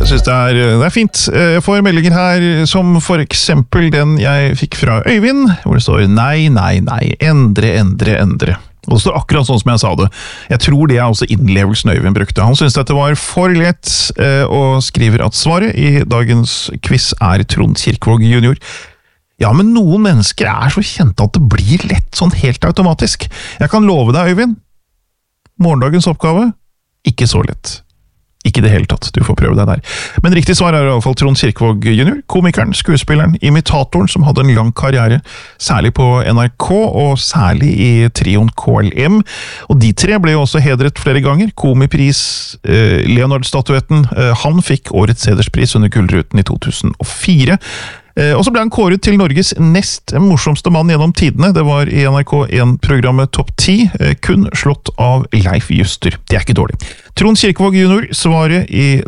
synes det er fint. Jeg får meldinger her, som for eksempel den jeg fikk fra Øyvind, hvor det står nei, endre. Og det står akkurat sånn som jeg sa det. Jeg tror det er også innlevelsen Øyvind brukte. Han synes dette var for lett, og skriver at svaret i dagens quiz er Trond Kirkvaag junior. Ja, men noen mennesker er så kjente at det blir lett sånn helt automatisk. Jeg kan love deg, Øyvind, morgendagens oppgave, ikke så lett. Ikke det hele tatt, du får prøve deg der. Men riktig svar er i hvert fall Trond Kirkvaag junior, komikeren, skuespilleren, imitatoren som hadde en lang karriere, særlig på NRK, og særlig i trioen KLM. Og de tre ble jo også hedret flere ganger. Komipris, Leonard-statuetten, han fikk årets hederspris under Gullruten i 2004. Og så ble han kåret til Norges nest morsomste mann gjennom tidene. Det var i NRK1-programmet Topp 10, kun slått av Leif Juster. Det er ikke dårlig. Trond Kirkvaag junior, svaret i